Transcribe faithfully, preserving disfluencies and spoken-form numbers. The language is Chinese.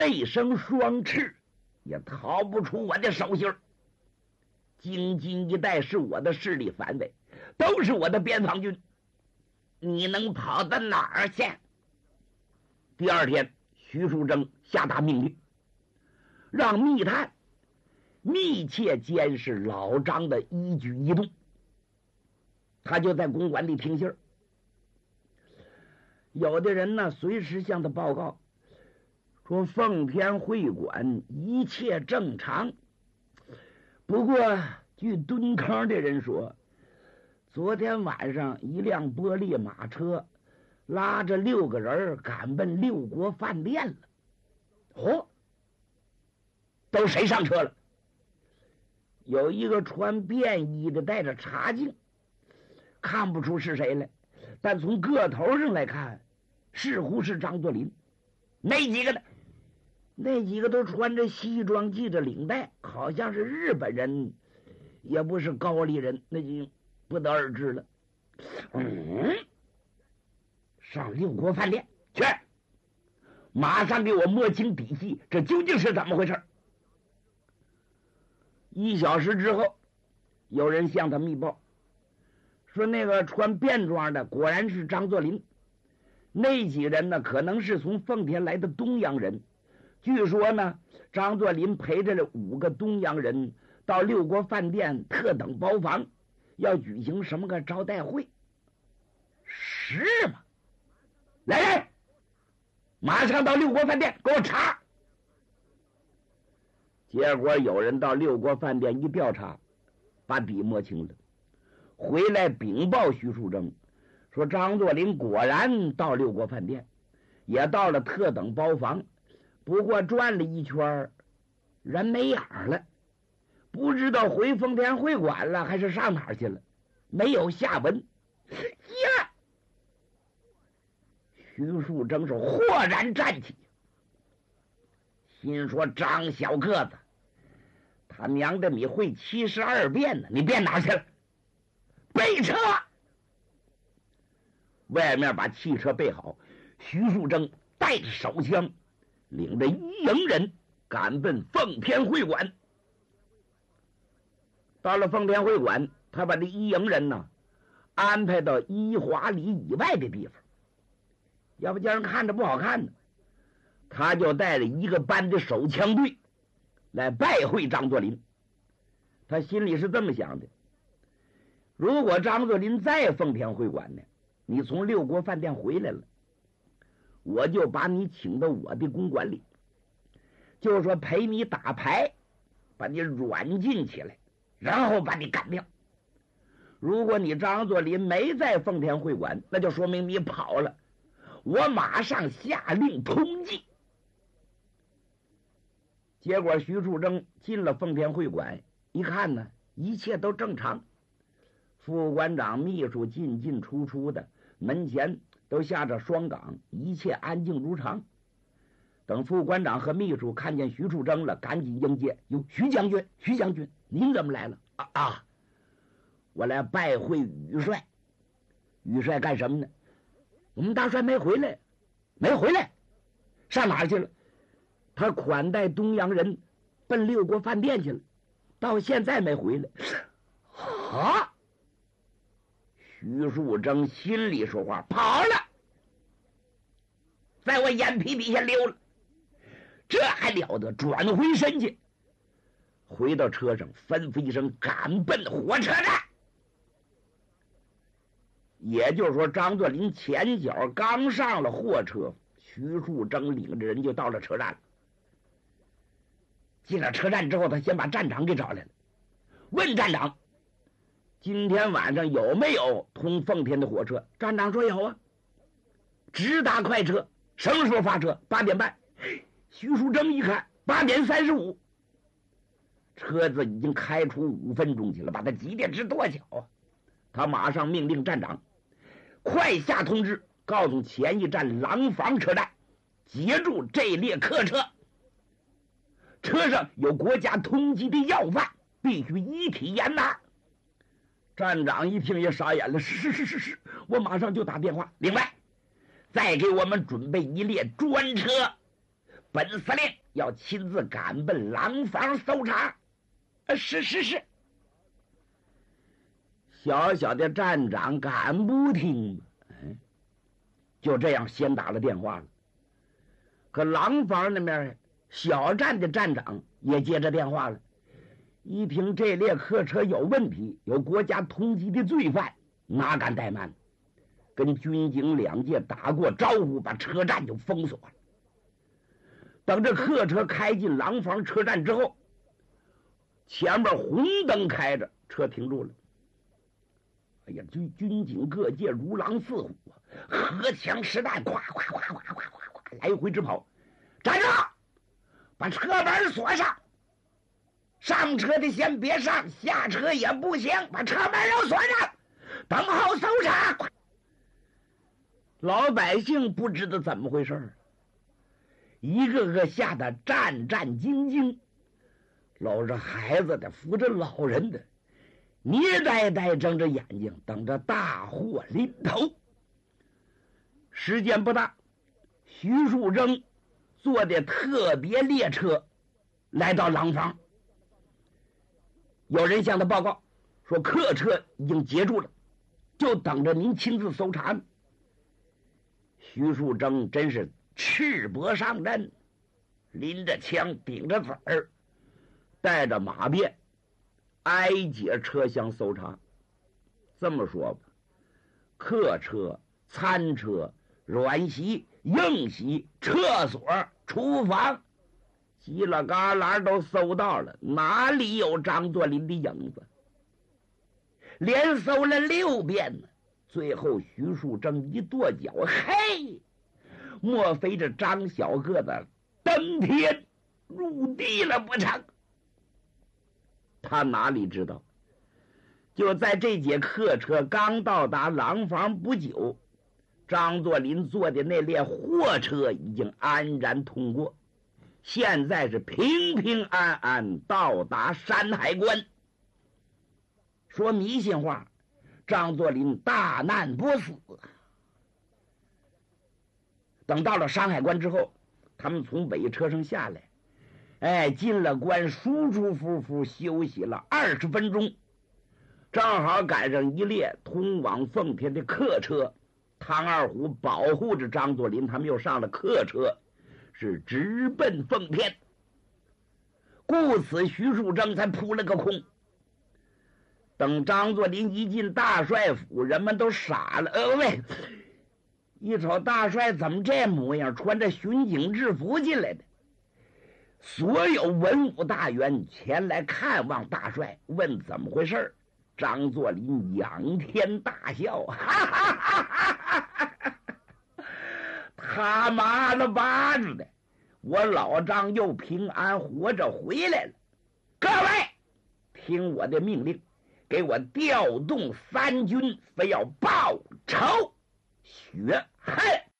背生双翅，也逃不出我的手心。京津一带是我的势力范围，都是我的边防军，你能跑到哪儿去？第二天，徐树铮下达命令，让密探密切监视老张的一举一动。他就在公馆里听信儿，有的人呢随时向他报告说奉天会馆一切正常。不过据蹲坑的人说，昨天晚上一辆玻璃马车拉着六个人赶奔六国饭店了。哦，都谁上车了？有一个穿便衣的带着茶镜，看不出是谁来，但从个头上来看似乎是张作霖。那几个呢？那几个都穿着西装，系着领带，好像是日本人，也不是高丽人，那就不得而知了。嗯，上六国饭店去，马上给我摸清底细，这究竟是怎么回事？一小时之后，有人向他密报说，那个穿便装的果然是张作霖。那几人呢，可能是从奉天来的东洋人。据说呢，张作霖陪着这五个东洋人到六国饭店特等包房，要举行什么个招待会。是吗？来人，马上到六国饭店给我查。结果有人到六国饭店一调查，把底摸清了，回来禀报徐树铮说，张作霖果然到六国饭店，也到了特等包房，不过转了一圈人没影了，不知道回奉天会馆了还是上哪儿去了，没有下文。呀！徐树铮是豁然站起，心说张小个子，他娘的你会七十二变呢，你变哪去了？备车！外面把汽车备好，徐树铮带着手枪，领着一营人赶奔奉天会馆。到了奉天会馆，他把这一营人呢安排到一华里以外的地方，要不叫人看着不好看呢。他就带着一个班的手枪队来拜会张作霖。他心里是这么想的，如果张作霖在奉天会馆呢，你从六国饭店回来了，我就把你请到我的公馆里，就是说陪你打牌，把你软禁起来，然后把你干掉。如果你张作霖没在奉天会馆，那就说明你跑了，我马上下令通缉。结果徐树铮进了奉天会馆，一看呢，一切都正常，副馆长秘书进进出出的，门前都下着双岗，一切安静如常。等副馆长和秘书看见徐树铮了，赶紧迎接。哟，徐将军，徐将军，您怎么来了？啊啊，我来拜会羽帅。羽帅干什么呢？我们大帅没回来，没回来，上哪儿去了？他款待东洋人奔六国饭店去了，到现在没回来。啊！徐树铮心里说话，跑了，在我眼皮底下溜了，这还了得？转回身去，回到车上吩咐一声，赶奔火车站。也就是说，张作霖前脚刚上了货车，徐树铮领着人就到了车站了。进了车站之后，他先把站长给找来了，问站长今天晚上有没有通奉天的火车？站长说有啊，直达快车，什么时候发车？八点半。徐树铮一看，八点三十五，车子已经开出五分钟去了，把他急得直跺脚啊！他马上命令站长快下通知，告诉前一站廊坊车站截住这列客车，车上有国家通缉的要犯，必须一体严拿。站长一听也傻眼了，是是是是是，我马上就打电话。另外再给我们准备一列专车， 本司令要亲自赶奔廊坊搜查。啊，是是是。小小的站长敢不听吗？哎，就这样先打了电话了。可廊坊那边小站的站长也接着电话了，一听这列客车有问题，有国家通缉的罪犯，哪敢怠慢，跟军警两界打过招呼，把车站就封锁了。等这客车开进廊坊车站之后，前面红灯开着，车停住了。哎呀，军军警各界如狼似虎，荷枪实弹，咵咵咵咵咵咵咵来回直跑。站住！把车门锁上。上车的先别上，下车也不行，把车门都锁上，等候搜查。老百姓不知道怎么回事，一个个吓得战战兢兢，搂着孩子的，扶着老人的，捏呆呆睁着眼睛，等着大祸临头。时间不大，徐树铮坐的特别列车来到廊坊，有人向他报告说客车已经截住了，就等着您亲自搜查呢。徐树铮真是赤膊上阵，拎着枪顶着子儿，带着马鞭，挨节车厢搜查。这么说吧，客车、餐车、软席、硬席、厕所、厨房，犄了旮旯都搜到了，哪里有张作霖的影子？连搜了六遍呢。最后徐树铮一跺脚，嘿，莫非这张小个子登天入地了不成？他哪里知道，就在这节客车刚到达廊坊不久，张作霖坐的那列货车已经安然通过，现在是平平安安到达山海关。说迷信话，张作霖大难不死。等到了山海关之后，他们从尾车上下来，哎，进了关，舒舒服服休息了二十分钟，正好赶上一列通往奉天的客车。唐二虎保护着张作霖，他们又上了客车，是直奔奉天。故此徐树铮才扑了个空。等张作霖一进大帅府，人们都傻了。呃喂，一瞅大帅怎么这模样，穿着巡警制服进来的。所有文武大员前来看望大帅，问怎么回事。张作霖仰天大笑，哈哈哈哈哈哈！他妈了巴子的，我老张又平安活着回来了。各位，听我的命令，给我调动三军，非要报仇雪恨。